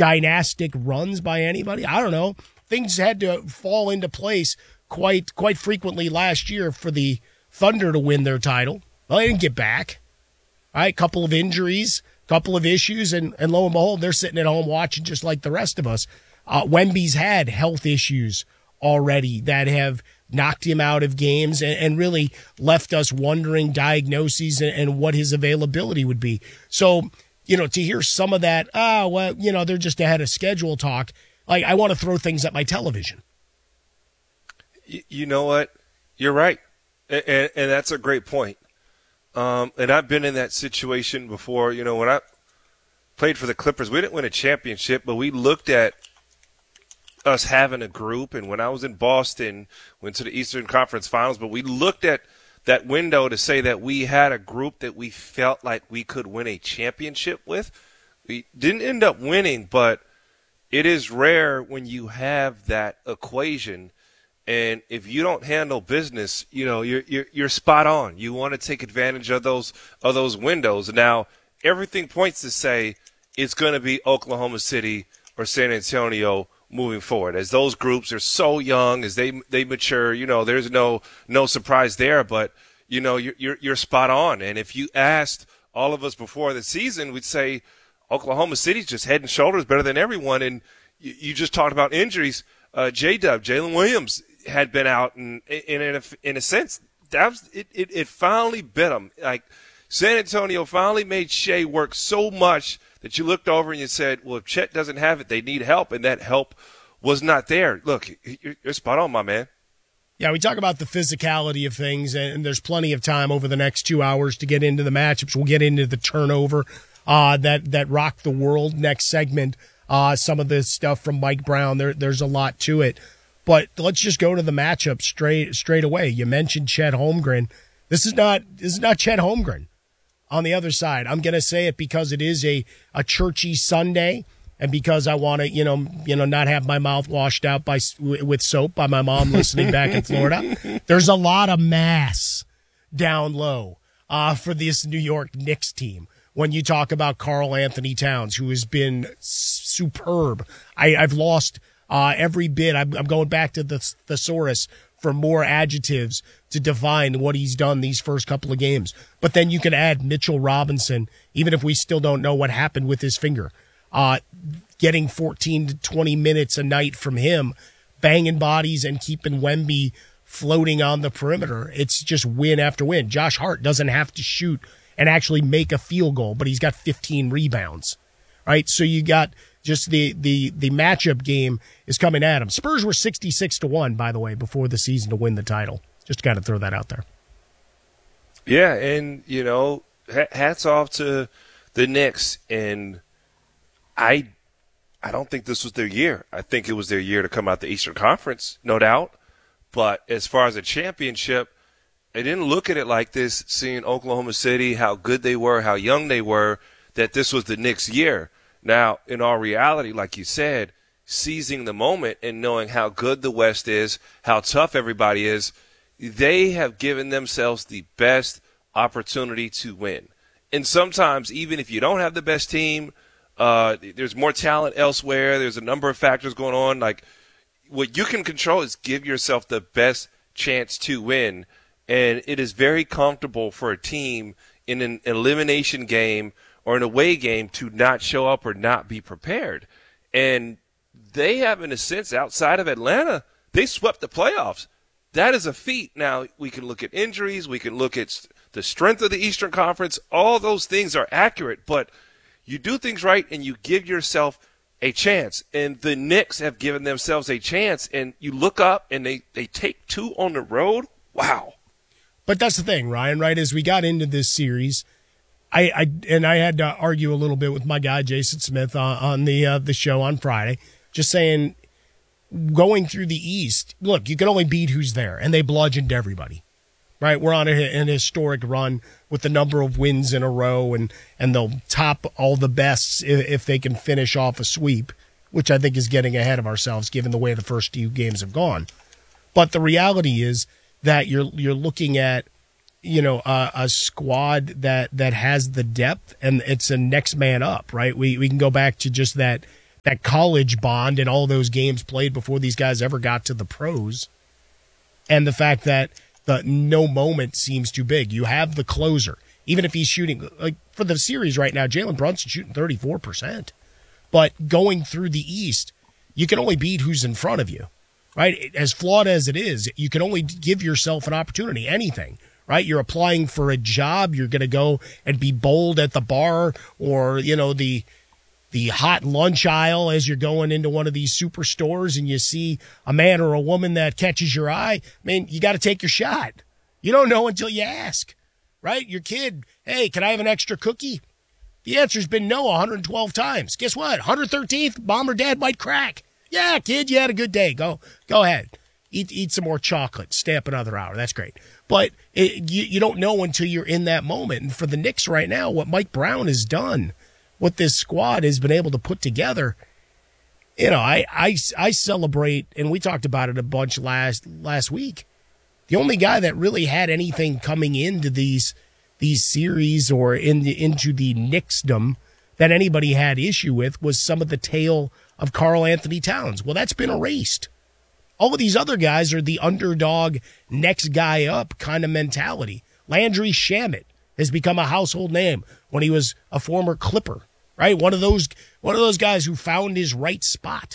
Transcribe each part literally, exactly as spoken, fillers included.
dynastic runs by anybody. I don't know. Things had to fall into place quite quite frequently last year for the Thunder to win their title. Well, they didn't get back. All right, couple of injuries, couple of issues, and, and lo and behold, they're sitting at home watching just like the rest of us. Uh, Wemby's had health issues already that have knocked him out of games and, and really left us wondering diagnoses and, and what his availability would be. So, you know, to hear some of that, oh, well, you know, they're just ahead of schedule talk, like I want to throw things at my television. You, you know what? You're right. And, and, and that's a great point. Um, and I've been in that situation before. You know, when I played for the Clippers, we didn't win a championship, but we looked at us having a group. And when I was in Boston, went to the Eastern Conference Finals, but we looked at that window to say that we had a group that we felt like we could win a championship with. We didn't end up winning, but it is rare when you have that equation. And if you don't handle business, you know, you're, you're, you're spot on. You want to take advantage of those, of those windows. Now, everything points to say it's going to be Oklahoma City or San Antonio moving forward. As those groups are so young, as they, they mature, you know, there's no, no surprise there, but you know, you're, you're, you're spot on. And if you asked all of us before the season, we'd say Oklahoma City's just head and shoulders better than everyone. And you, you just talked about injuries. Uh, J-Dub, Jalen Williams, had been out, and in, in, a, in a sense, that was, it, it, it finally bit them. Like, San Antonio finally made Shea work so much that you looked over and you said, well, if Chet doesn't have it, they need help, and that help was not there. Look, you're, you're spot on, my man. Yeah, we talk about the physicality of things, and there's plenty of time over the next two hours to get into the matchups. We'll get into the turnover uh, that, that rocked the world next segment. Uh, some of the stuff from Mike Brown, there, there's a lot to it. But let's just go to the matchup straight straight away. You mentioned Chet Holmgren. This is not this is not Chet Holmgren on the other side. I'm going to say it because it is a, a churchy Sunday, and because I want to, you know, you know, not have my mouth washed out by with soap by my mom listening back in Florida. There's a lot of mass down low uh, for this New York Knicks team. When you talk about Karl Anthony Towns, who has been superb, I, I've lost. Uh, every bit, I'm, I'm going back to the thesaurus for more adjectives to define what he's done these first couple of games. But then you can add Mitchell Robinson, even if we still don't know what happened with his finger. Uh, getting fourteen to twenty minutes a night from him, banging bodies and keeping Wemby floating on the perimeter. It's just win after win. Josh Hart doesn't have to shoot and actually make a field goal, but he's got fifteen rebounds, right? So you got just the, the, the matchup game is coming at him. Spurs were sixty-six to one, by the way, before the season to win the title. Just got to throw that out there. Yeah, and, you know, hats off to the Knicks. And I I don't think this was their year. I think it was their year to come out the Eastern Conference, no doubt. But as far as a championship, I didn't look at it like this, seeing Oklahoma City, how good they were, how young they were, that this was the Knicks' year. Now, in all reality, like you said, seizing the moment and knowing how good the West is, how tough everybody is, they have given themselves the best opportunity to win. And sometimes, even if you don't have the best team, uh, there's more talent elsewhere. There's a number of factors going on. Like, what you can control is give yourself the best chance to win. And it is very comfortable for a team in an elimination game or an away game to not show up or not be prepared. And they have, in a sense, outside of Atlanta, they swept the playoffs. That is a feat. Now, we can look at injuries. We can look at the strength of the Eastern Conference. All those things are accurate, but you do things right and you give yourself a chance. And the Knicks have given themselves a chance, and you look up and they, they take two on the road. Wow. But that's the thing, Ryan, right? As we got into this series, I, I and I had to argue a little bit with my guy Jason Smith on, on the uh, the show on Friday, just saying, going through the East, look, you can only beat who's there, and they bludgeoned everybody, right? We're on a, an historic run with the number of wins in a row, and and they'll top all the bests if, if they can finish off a sweep, which I think is getting ahead of ourselves given the way the first few games have gone. But the reality is that you're you're looking at, you know, a, a squad that, that has the depth, and it's a next man up, right? We we can go back to just that that college bond and all those games played before these guys ever got to the pros, and the fact that the no moment seems too big. You have the closer. Even if he's shooting, like for the series right now, Jalen Brunson shooting thirty-four percent. But going through the East, you can only beat who's in front of you, right? As flawed as it is, you can only give yourself an opportunity, anything, right? You're applying for a job. You're going to go and be bold at the bar or, you know, the the hot lunch aisle as you're going into one of these superstores and you see a man or a woman that catches your eye. I mean, you got to take your shot. You don't know until you ask, right? Your kid, hey, can I have an extra cookie? The answer's been no one hundred twelve times. Guess what? one hundred thirteenth, mom or dad might crack. Yeah, kid, you had a good day. Go go ahead. Eat eat some more chocolate. Stay up another hour. That's great. But it, you, you don't know until you're in that moment. And for the Knicks right now, what Mike Brown has done, what this squad has been able to put together, you know, I, I, I celebrate, and we talked about it a bunch last last week. The only guy that really had anything coming into these these series or in the, into the Knicksdom that anybody had issue with was some of the tale of Karl Anthony Towns. Well, that's been erased. All of these other guys are the underdog, next guy up kind of mentality. Landry Shamet has become a household name when he was a former Clipper, right? One of those, one of those guys who found his right spot.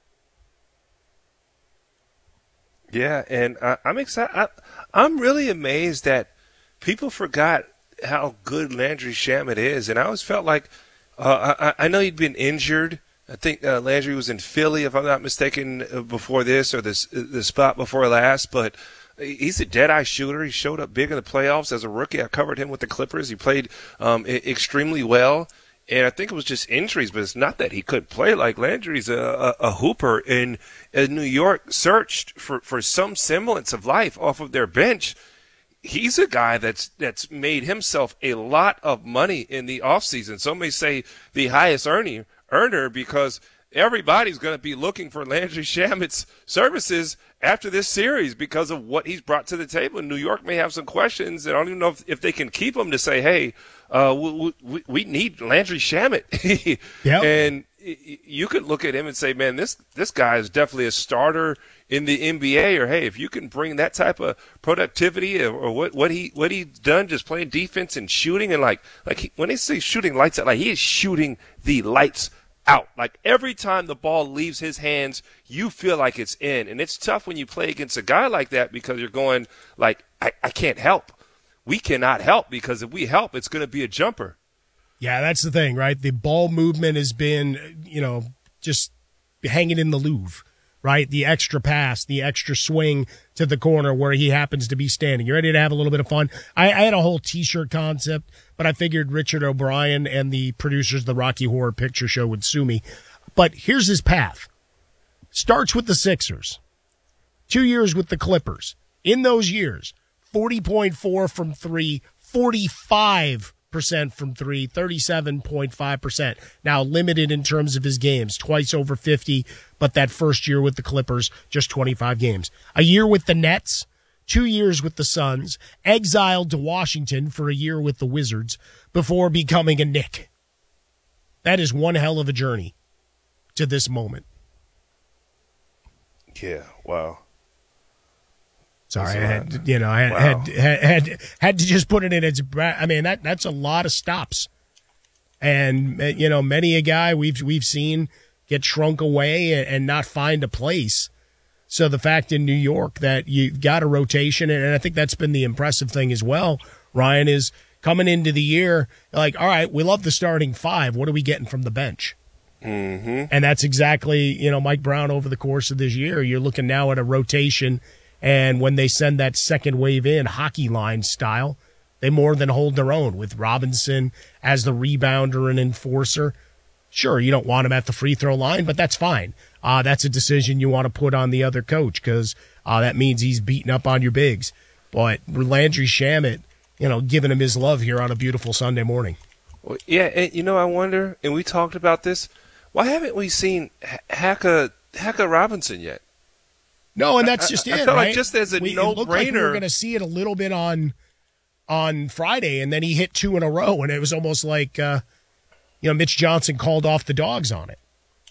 Yeah, and I, I'm excited. I, I'm really amazed that people forgot how good Landry Shamet is, and I always felt like uh, I, I know he'd been injured. I think uh, Landry was in Philly, if I'm not mistaken, before this or this the spot before last. But he's a dead-eye shooter. He showed up big in the playoffs as a rookie. I covered him with the Clippers. He played um, extremely well. And I think it was just injuries, but it's not that he couldn't play. Like Landry's a, a, a hooper, and uh, New York searched for, for some semblance of life off of their bench. He's a guy that's that's made himself a lot of money in the offseason. Some may say the highest earning earner because everybody's going to be looking for Landry Shamet's services after this series because of what he's brought to the table. New York may have some questions, and I don't even know if, if they can keep him to say, hey, uh, we, we, we need Landry Shamet. Yep. And you could look at him and say, man, this this guy is definitely a starter in the N B A. Or hey, if you can bring that type of productivity or, or what what he what he's done, just playing defense and shooting, and like like he, when they say shooting lights out, like he is shooting the lights out. Like every time the ball leaves his hands, you feel like it's in, and it's tough when you play against a guy like that because you're going like, I, I can't help. We cannot help because if we help, it's going to be a jumper. Yeah, that's the thing, right? The ball movement has been, you know, just hanging in the Louvre, right? The extra pass, the extra swing to the corner where he happens to be standing. You ready to have a little bit of fun? I, I had a whole T-shirt concept, but I figured Richard O'Brien and the producers of the Rocky Horror Picture Show would sue me. But here's his path. Starts with the Sixers. Two years with the Clippers. In those years, forty point four from three, forty-five percent from three, thirty-seven point five percent. Now limited in terms of his games, twice over fifty, but that first year with the Clippers, just twenty-five games. A year with the Nets, two years with the Suns, exiled to Washington for a year with the Wizards before becoming a Knick. That is one hell of a journey to this moment. Yeah, wow. Sorry, I had to, you know, I had, wow. had, had had had to just put it in its. I mean, that that's a lot of stops, and you know, many a guy we've we've seen get shrunk away and, and not find a place. So the fact in New York that you've got a rotation, and I think that's been the impressive thing as well, Ryan, is coming into the year like, all right, we love the starting five. What are we getting from the bench? Mm-hmm. And that's exactly, you know, Mike Brown over the course of this year. You're looking now at a rotation. And when they send that second wave in, hockey line style, they more than hold their own with Robinson as the rebounder and enforcer. Sure, you don't want him at the free throw line, but that's fine. Uh, that's a decision you want to put on the other coach because uh, that means he's beating up on your bigs. But Landry Shamet, you know, giving him his love here on a beautiful Sunday morning. Well, yeah, and you know, I wonder, and we talked about this, why haven't we seen Haka, Haka Robinson yet? No, and that's just I, it, I felt right? like just as a we, no-brainer. It looked like we were going to see it a little bit on on Friday, and then he hit two in a row, and it was almost like, uh, you know, Mitch Johnson called off the dogs on it.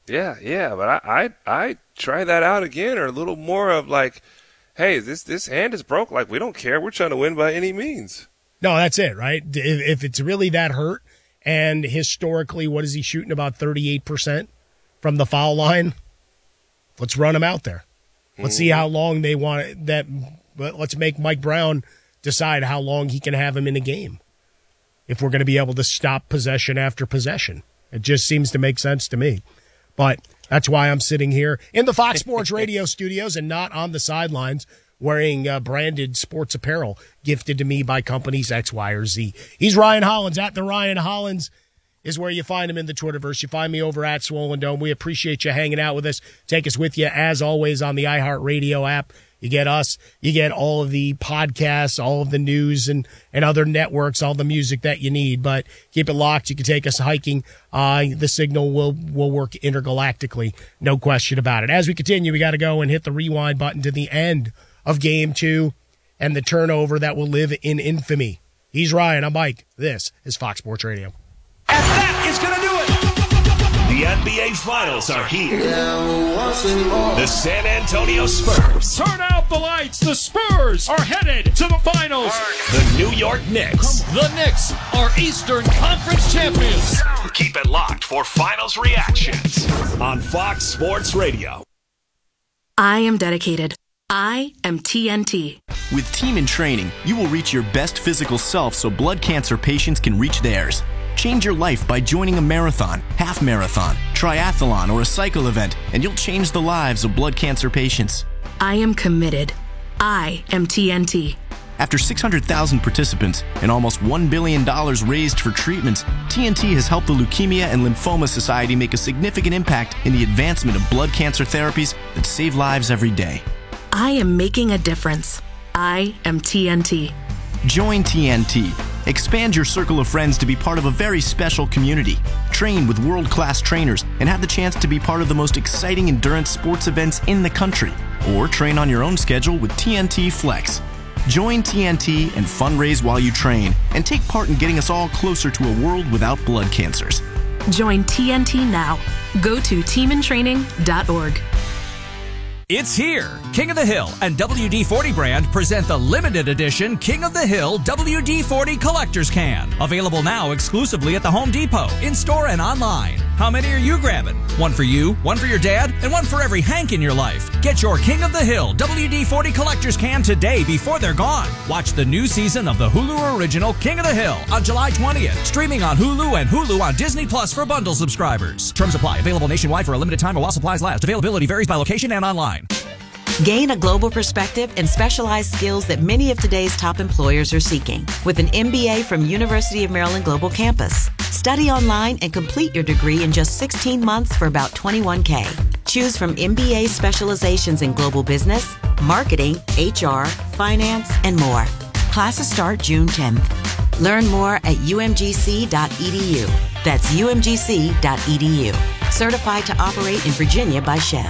Yeah, yeah, but I I I try that out again, or a little more of like, hey, this this hand is broke. Like, we don't care. We're trying to win by any means. No, that's it, right? If, if it's really that hurt, and historically, what is he shooting, about thirty-eight percent from the foul line? Let's run him out there. Let's mm. see how long they want it, that. Let's make Mike Brown decide how long he can have him in a game. If we're going to be able to stop possession after possession, it just seems to make sense to me. But that's why I'm sitting here in the Fox Sports Radio studios and not on the sidelines wearing uh, branded sports apparel gifted to me by companies X, Y, or Z. He's Ryan Hollins. At the Ryan Hollins is where you find him in the Twitterverse. You find me over at Swollen Dome. We appreciate you hanging out with us. Take us with you, as always, on the iHeartRadio app. You get us. You get all of the podcasts, all of the news, and, and other networks, all the music that you need. But keep it locked. You can take us hiking. Uh, the signal will will work intergalactically. No question about it. As we continue, we got to go and hit the rewind button to the end of Game two and the turnover that will live in infamy. He's Ryan. I'm Mike. This is Fox Sports Radio. And that is going to do it. The N B A Finals are here. The San Antonio Spurs. Turn out the lights. The Spurs are headed to the finals. The New York Knicks. The Knicks are Eastern Conference champions. Keep it locked for finals reactions on Fox Sports Radio. I am dedicated. I am T N T. With Team in Training, you will reach your best physical self so blood cancer patients can reach theirs. Change your life by joining a marathon, half marathon, triathlon, or a cycle event, and you'll change the lives of blood cancer patients. I am committed. I am T N T. After six hundred thousand participants and almost one billion dollars raised for treatments, T N T has helped the Leukemia and Lymphoma Society make a significant impact in the advancement of blood cancer therapies that save lives every day. I am making a difference. I am T N T. Join T N T. Expand your circle of friends to be part of a very special community. Train with world-class trainers and have the chance to be part of the most exciting endurance sports events in the country. Or train on your own schedule with T N T Flex. Join T N T and fundraise while you train and take part in getting us all closer to a world without blood cancers. Join T N T now. Go to team in training dot org. It's here. King of the Hill and W D forty brand present the limited edition King of the Hill W D forty Collector's Can. Available now exclusively at the Home Depot, in-store and online. How many are you grabbing? One for you, one for your dad, and one for every Hank in your life. Get your King of the Hill W D forty Collector's Can today before they're gone. Watch the new season of the Hulu original King of the Hill on July twentieth. Streaming on Hulu and Hulu on Disney Plus for bundle subscribers. Terms apply. Available nationwide for a limited time while supplies last. Availability varies by location and online. Gain a global perspective and specialized skills that many of today's top employers are seeking with an M B A from University of Maryland Global Campus. Study online and complete your degree in just sixteen months for about twenty-one thousand dollars. Choose from M B A specializations in global business, marketing, H R, finance, and more. Classes start June tenth. Learn more at U M G C dot E D U. That's U M G C dot E D U. Certified to operate in Virginia by Chev.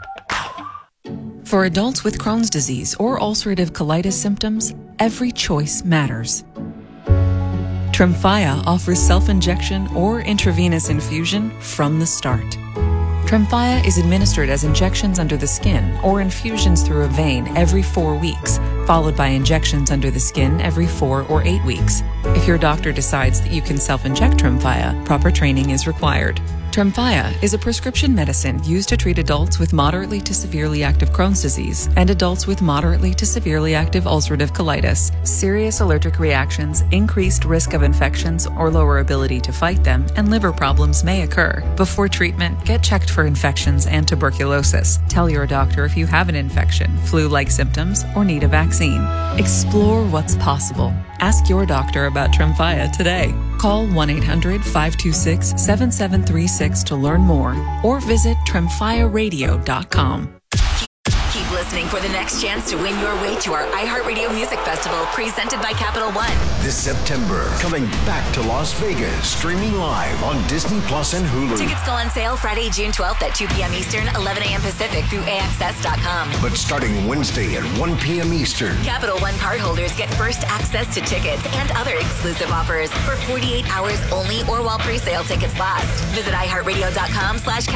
For adults with Crohn's disease or ulcerative colitis symptoms, every choice matters. Tremfya offers self-injection or intravenous infusion from the start. Tremfya is administered as injections under the skin or infusions through a vein every four weeks, followed by injections under the skin every four or eight weeks. If your doctor decides that you can self-inject Tremfya, proper training is required. Tremfya is a prescription medicine used to treat adults with moderately to severely active Crohn's disease and adults with moderately to severely active ulcerative colitis. Serious allergic reactions, increased risk of infections or lower ability to fight them, and liver problems may occur. Before treatment, get checked for infections and tuberculosis. Tell your doctor if you have an infection, flu-like symptoms, or need a vaccine. Explore what's possible. Ask your doctor about Tremfya today. Call one eight hundred five two six seven seven three six to learn more or visit tremfya radio dot com. Keep listening for the next chance to win your way to our iHeartRadio Music Festival presented by Capital One. This September, coming back to Las Vegas, streaming live on Disney Plus and Hulu. Tickets go on sale Friday, June twelfth at two p.m. Eastern, eleven a.m. Pacific through A X S dot com. But starting Wednesday at one p.m. Eastern, Capital One cardholders get first access to tickets and other exclusive offers for forty-eight hours only or while pre-sale tickets last. Visit iHeartRadio dot com slash Capital One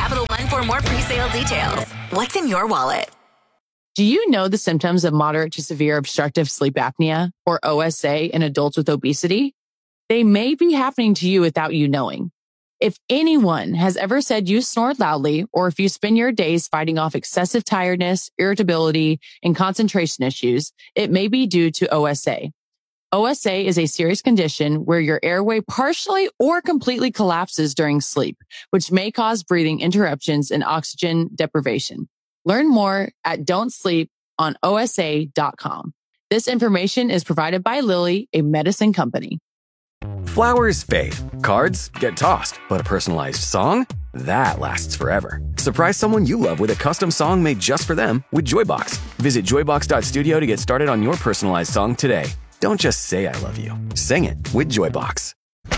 For more pre-sale details, what's in your wallet? Do you know the symptoms of moderate to severe obstructive sleep apnea, or O S A, in adults with obesity? They may be happening to you without you knowing. If anyone has ever said you snore loudly, or if you spend your days fighting off excessive tiredness, irritability, and concentration issues, it may be due to O S A. O S A is a serious condition where your airway partially or completely collapses during sleep, which may cause breathing interruptions and oxygen deprivation. Learn more at don't sleep on O S A dot com. This information is provided by Lilly, a medicine company. Flowers fade, cards get tossed, but a personalized song? That lasts forever. Surprise someone you love with a custom song made just for them with Joybox. Visit joybox dot studio to get started on your personalized song today. Don't just say I love you. Sing it with Joybox.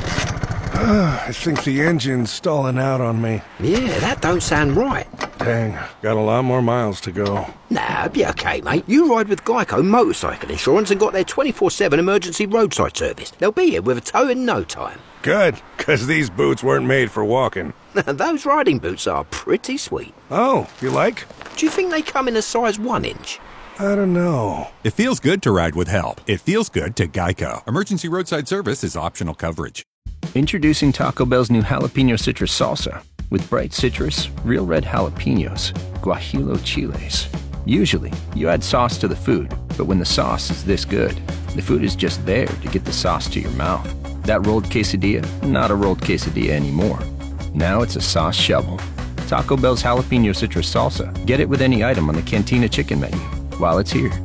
I think the engine's stalling out on me. Yeah, that don't sound right. Dang, got a lot more miles to go. Nah, be okay, mate. You ride with Geico Motorcycle Insurance and got their twenty-four seven emergency roadside service. They'll be here with a tow in no time. Good, because these boots weren't made for walking. Those riding boots are pretty sweet. Oh, you like? Do you think they come in a size one inch? I don't know. It feels good to ride with help. It feels good to Geico. Emergency roadside service is optional coverage. Introducing Taco Bell's new Jalapeno Citrus Salsa. With bright citrus, real red jalapenos, guajillo chiles. Usually, you add sauce to the food, but when the sauce is this good, the food is just there to get the sauce to your mouth. That rolled quesadilla, not a rolled quesadilla anymore. Now it's a sauce shovel. Taco Bell's Jalapeno Citrus Salsa. Get it with any item on the Cantina Chicken menu while it's here.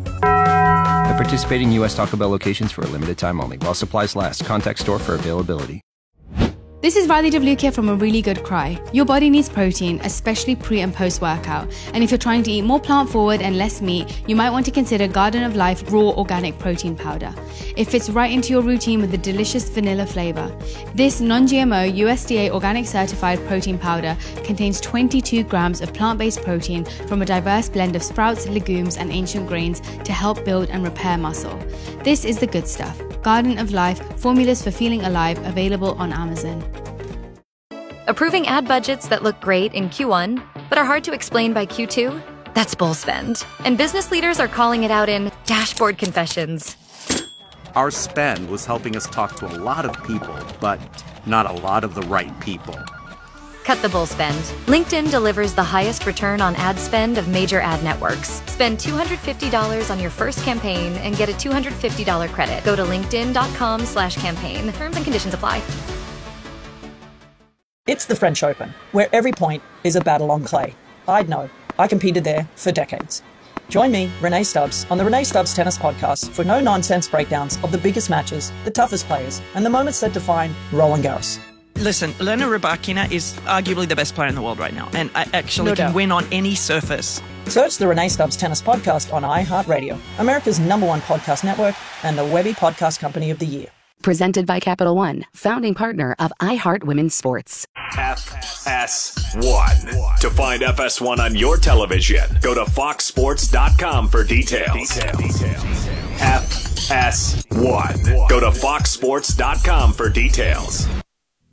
At participating U S Taco Bell locations for a limited time only. While supplies last. Contact store for availability. This is Riley W. here from A Really Good Cry. Your body needs protein, especially pre and post workout. And if you're trying to eat more plant forward and less meat, you might want to consider Garden of Life Raw Organic Protein Powder. It fits right into your routine with a delicious vanilla flavor. This non-G M O U S D A organic certified protein powder contains twenty-two grams of plant-based protein from a diverse blend of sprouts, legumes, and ancient grains to help build and repair muscle. This is the good stuff. Garden of Life, formulas for feeling alive, available on Amazon. Approving ad budgets that look great in Q one, but are hard to explain by Q two? That's bull spend. And business leaders are calling it out in dashboard confessions. Our spend was helping us talk to a lot of people, but not a lot of the right people. Cut the bull spend. LinkedIn delivers the highest return on ad spend of major ad networks. Spend two hundred fifty dollars on your first campaign and get a two hundred fifty dollars credit. Go to linkedin.com slash campaign. Terms and conditions apply. It's the French Open, where every point is a battle on clay. I'd know. I competed there for decades. Join me, Renee Stubbs, on the Renee Stubbs Tennis Podcast for no-nonsense breakdowns of the biggest matches, the toughest players, and the moments that define Roland Garros. Listen, Elena Rybakina is arguably the best player in the world right now, and I actually No can doubt. win on any surface. Search the Renee Stubbs Tennis Podcast on iHeartRadio, America's number one podcast network and the Webby Podcast Company of the Year. Presented by Capital One, founding partner of iHeart Women's Sports. F S one. To find F S one on your television, go to fox sports dot com for details. F S one. Go to fox sports dot com for details.